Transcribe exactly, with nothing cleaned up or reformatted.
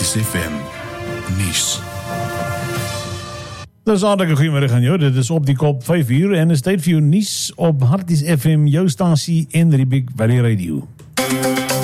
Harties F M nuus. Dis aardige goeiemiddag aan jou, dit is op die kop vyf uur en is tyd vir jou nuus op Harties F M, jou stasie en Riebeek Valley Radio.